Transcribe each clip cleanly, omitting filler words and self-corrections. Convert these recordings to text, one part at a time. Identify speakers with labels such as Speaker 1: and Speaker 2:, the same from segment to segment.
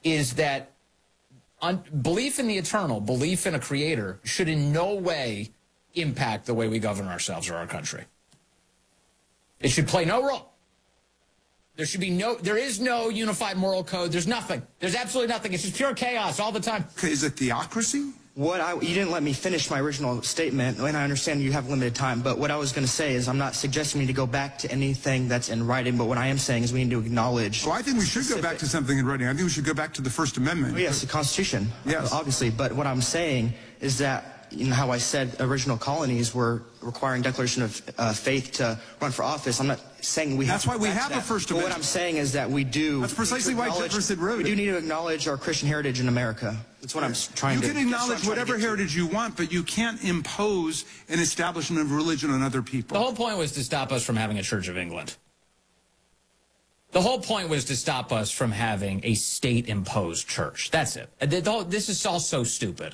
Speaker 1: is that belief in the eternal, belief in a creator, should in no way impact the way we govern ourselves or our country. It should play no role. There is no unified moral code. There's nothing. There's absolutely nothing. It's just pure chaos all the time.
Speaker 2: Is it theocracy?
Speaker 3: You didn't let me finish my original statement, and I understand you have limited time, but what I was going to say is I'm not suggesting we need to go back to anything that's in writing, but what I am saying is we need to acknowledge...
Speaker 2: Oh, I think we should go back to something in writing. I think we should go back to the First Amendment.
Speaker 3: Oh, yes, the Constitution,
Speaker 2: yes.
Speaker 3: Obviously, but what I'm saying is that, you know how I said original colonies were requiring declaration of faith to run for office. I'm not saying we have
Speaker 2: That's why we have a First Amendment.
Speaker 3: But what I'm saying is that we do...
Speaker 2: That's precisely why Jefferson wrote it.
Speaker 3: We do need to acknowledge our Christian heritage in America. That's what I'm trying to...
Speaker 2: You can acknowledge whatever heritage you want, but you can't impose an establishment of religion on other people.
Speaker 1: The whole point was to stop us from having a Church of England. The whole point was to stop us from having a state-imposed church. That's it. This is all so stupid.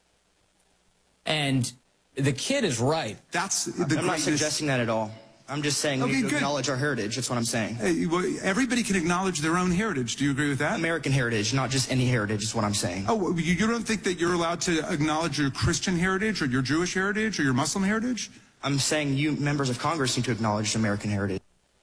Speaker 1: And the kid is right.
Speaker 3: I'm not suggesting that at all. I'm just saying we need to acknowledge our heritage. That's what I'm saying.
Speaker 2: Everybody can acknowledge their own heritage. Do you agree with that?
Speaker 3: American heritage, not just any heritage, is what I'm saying.
Speaker 2: Oh, you don't think that you're allowed to acknowledge your Christian heritage or your Jewish heritage or your Muslim heritage?
Speaker 3: I'm saying you members of Congress need to acknowledge American heritage.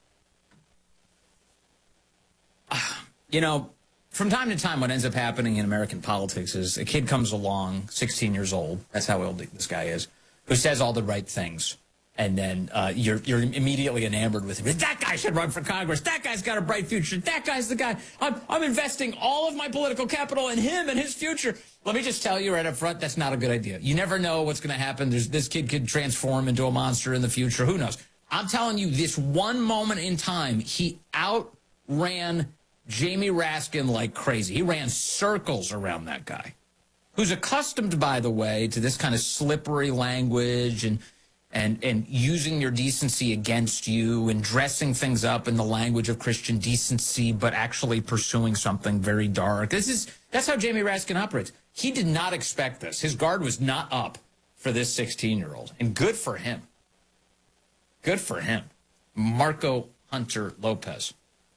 Speaker 1: You know, from time to time, what ends up happening in American politics is a kid comes along, 16 years old, that's how old this guy is, who says all the right things. And then you're immediately enamored with him. That guy should run for Congress. That guy's got a bright future. That guy's the guy. I'm investing all of my political capital in him and his future. Let me just tell you right up front, that's not a good idea. You never know what's going to happen. This kid could transform into a monster in the future. Who knows? I'm telling you, this one moment in time, he outran Jamie Raskin like crazy. He ran circles around that guy, who's accustomed, by the way, to this kind of slippery language and using your decency against you and dressing things up in the language of Christian decency, but actually pursuing something very dark. That's how Jamie Raskin operates. He did not expect this. His guard was not up for this 16-year-old, and good for him. Good for him. Marco Hunter Lopez.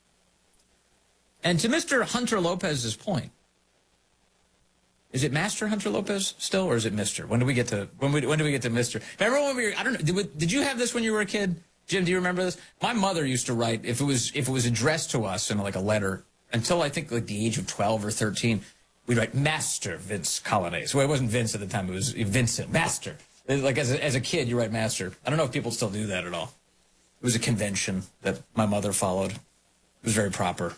Speaker 1: And to Mr. Hunter Lopez's point, is it Master Hunter Lopez still, or is it Mr.? When do we get to Mr.? Remember when we were, I don't know, did you have this when you were a kid? Jim, do you remember this? My mother used to write, if it was addressed to us in like a letter, until I think like the age of 12 or 13, we'd write Master Vince Colonnese. Well, it wasn't Vince at the time, it was Vincent, Master. Like as a kid, you write Master. I don't know if people still do that at all. It was a convention that my mother followed. It was very proper.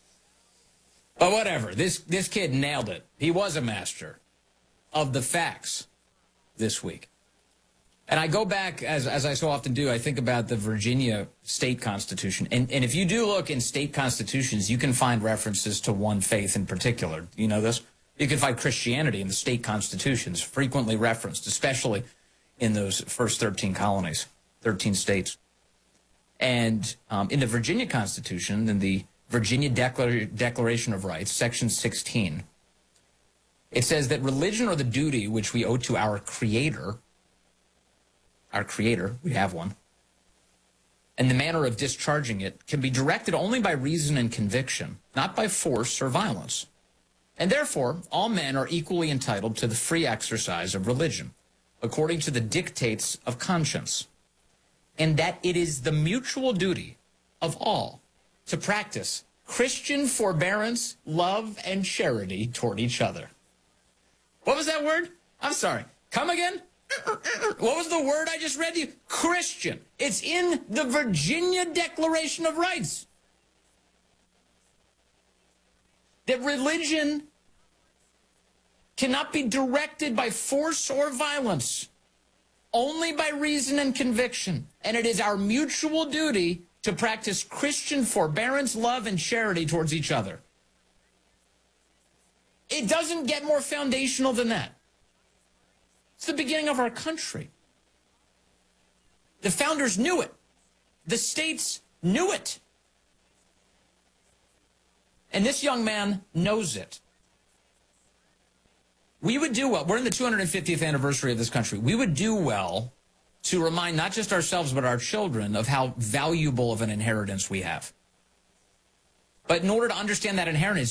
Speaker 1: But whatever, this kid nailed it. He was a master of the facts this week. And I go back, as I so often do, I think about the Virginia state constitution. And if you do look in state constitutions, you can find references to one faith in particular. You know this? You can find Christianity in the state constitutions, frequently referenced, especially in those first 13 colonies, 13 states. And in the Virginia Constitution, in the Virginia Declaration of Rights, Section 16, it says that religion or the duty which we owe to our Creator, we have one, and the manner of discharging it can be directed only by reason and conviction, not by force or violence. And therefore, all men are equally entitled to the free exercise of religion, according to the dictates of conscience, and that it is the mutual duty of all to practice Christian forbearance, love, and charity toward each other. What was that word? I'm sorry. Come again? What was the word I just read to you? Christian. It's in the Virginia Declaration of Rights. That religion cannot be directed by force or violence, only by reason and conviction. And it is our mutual duty to practice Christian forbearance, love, and charity towards each other. It doesn't get more foundational than that. It's the beginning of our country. The founders knew it. The states knew it. And this young man knows it. We would do well. We're in the 250th anniversary of this country. We would do well to remind not just ourselves but our children of how valuable of an inheritance we have. But in order to understand that inheritance,